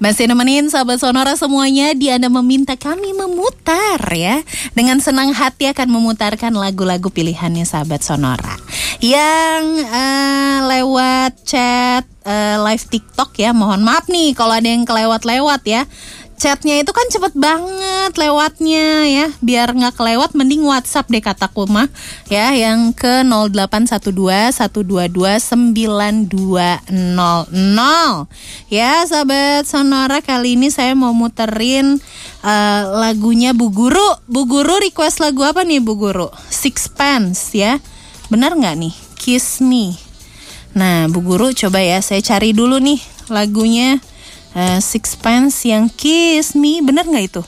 Masih nemenin sahabat Sonora semuanya di Anda Meminta Kami Memutar ya. Dengan senang hati akan memutarkan lagu-lagu pilihannya sahabat Sonora. Yang lewat chat live TikTok ya. Mohon maaf nih kalau ada yang kelewat-lewat ya. Chatnya itu kan cepet banget lewatnya ya. Biar gak kelewat mending WhatsApp deh kataku mah ya. Yang ke 0812-122-9200. Ya sahabat Sonora, kali ini saya mau muterin lagunya Bu Guru. Bu Guru request lagu apa nih Bu Guru? Sixpence ya. Benar gak nih? Kiss Me. Nah Bu Guru coba ya saya cari dulu nih lagunya. Sixpence yang Kiss Me, bener nggak itu?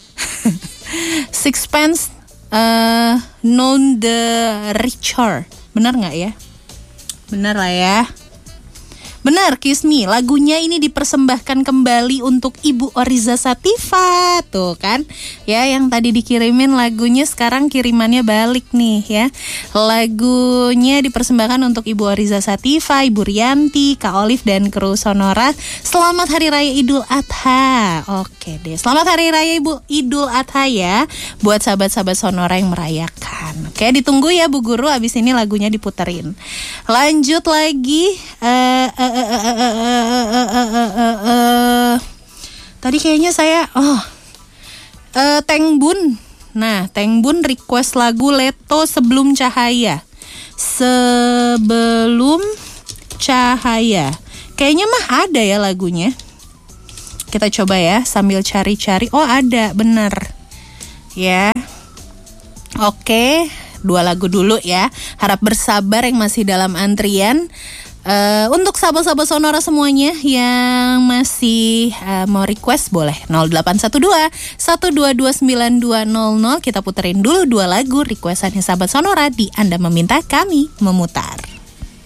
Sixpence known the richer, bener nggak ya? Bener lah ya. Benar, Kiss Me. Lagunya ini dipersembahkan kembali untuk Ibu Oriza Sativa. Tuh kan. Ya, yang tadi dikirimin lagunya sekarang kirimannya balik nih ya. Lagunya dipersembahkan untuk Ibu Oriza Sativa, Ibu Rianti, Kak Olive dan kru Sonora. Selamat Hari Raya Idul Adha. Oke deh. Selamat Hari Raya Ibu Idul Adha ya. Buat sahabat-sahabat Sonora yang merayakan. Oke, ditunggu ya Bu Guru. Abis ini lagunya diputerin. Lanjut lagi. Tadi kayaknya saya Teng Bun. Nah, Teng Bun request lagu Leto Sebelum Cahaya. Sebelum Cahaya. Kayaknya mah ada ya lagunya. Kita coba ya sambil cari-cari. Oh, ada, bener. Ya. Oke, 2 lagu dulu ya. Harap bersabar yang masih dalam antrian. Untuk sahabat-sahabat Sonora semuanya yang masih mau request boleh 0812-122-9200. Kita puterin dulu 2 lagu requestannya sahabat Sonora di Anda Meminta Kami Memutar.